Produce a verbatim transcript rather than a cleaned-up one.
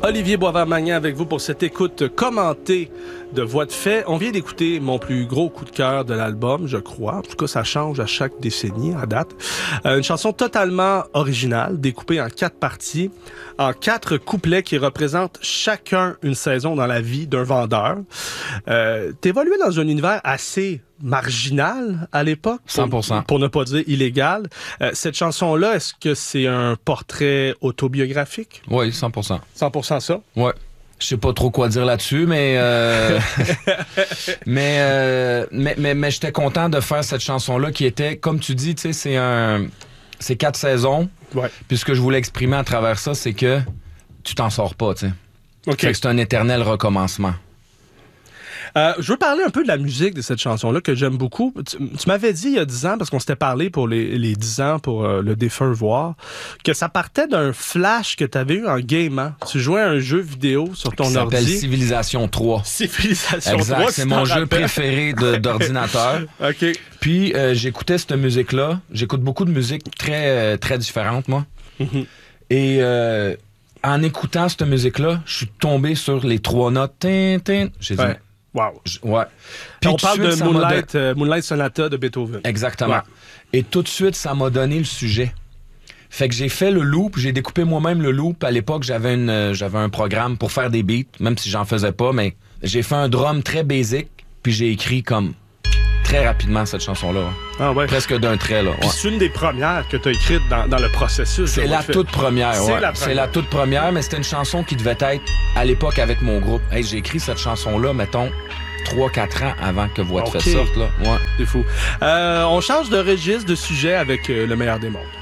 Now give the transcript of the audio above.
Olivier Boisvert-Magnan avec vous pour cette écoute commentée de Voix de fait. On vient d'écouter mon plus gros coup de cœur de l'album, je crois. En tout cas, ça change à chaque décennie, à date. Euh, une chanson totalement originale, découpée en quatre parties, en quatre couplets qui représentent chacun une saison dans la vie d'un vendeur. Euh, t'évoluais dans un univers assez marginal à l'époque. cent pour cent. Pour, pour ne pas dire illégal. Euh, cette chanson-là, est-ce que c'est un portrait autobiographique? Oui, cent pour cent. cent pour cent ça? Ouais. Je sais pas trop quoi dire là-dessus, mais euh... mais, euh... mais mais mais j'étais content de faire cette chanson-là qui était, comme tu dis, tu sais, c'est un, c'est quatre saisons. Ouais. Puis ce que je voulais exprimer à travers ça, c'est que tu t'en sors pas, tu sais. Ok. Fait que c'est un éternel recommencement. Euh, je veux parler un peu de la musique de cette chanson-là que j'aime beaucoup. Tu, tu m'avais dit il y a dix ans, parce qu'on s'était parlé pour les, les dix ans pour euh, le défunt voir, que ça partait d'un flash que tu avais eu en gamant. Tu jouais à un jeu vidéo sur ton Ça ordi. s'appelle Civilisation trois. Civilisation exact, trois. c'est mon jeu préféré de, d'ordinateur. OK. Puis euh, j'écoutais cette musique-là. J'écoute beaucoup de musique très, euh, très différente, moi. Mm-hmm. Et euh, en écoutant cette musique-là, je suis tombé sur les trois notes. Tin, tin. J'ai dit... Ouais. Wow. Je, ouais. Puis on parle de, de suite, Moonlight, don... euh, Moonlight Sonata de Beethoven. Exactement. Ouais. Et tout de suite, ça m'a donné le sujet. Fait que j'ai fait le loop, j'ai découpé moi-même le loop. À l'époque, j'avais une, euh, j'avais un programme pour faire des beats, même si j'en faisais pas, mais j'ai fait un drum très basic, puis j'ai écrit comme très rapidement cette chanson-là. Ah ouais. Presque d'un trait, là. Puis Ouais. c'est une des premières que tu as écrites dans, dans le processus. C'est la toute première, C'est ouais. la première. C'est la toute première, mais c'était une chanson qui devait être à l'époque avec mon groupe. Hey, j'ai écrit cette chanson-là, mettons, trois quatre ans avant que Voix de Okay. fait sorte, là. Ouais. C'est fou. Euh, on change de registre, de sujet avec euh, Le meilleur des mondes.